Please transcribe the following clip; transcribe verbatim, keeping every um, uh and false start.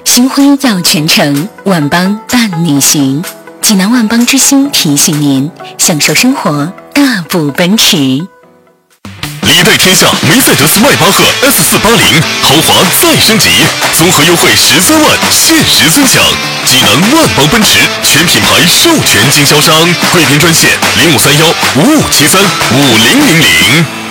星辉耀全城，万邦伴你行。济南万邦之星提醒您，享受生活，大步奔驰。 历代天下梅赛德斯迈巴赫 S 四八零豪华再升级，综合优惠十三万，限时分享。济南万邦奔驰全品牌授权经销商，贵宾专线零五三幺五五七三五零零零。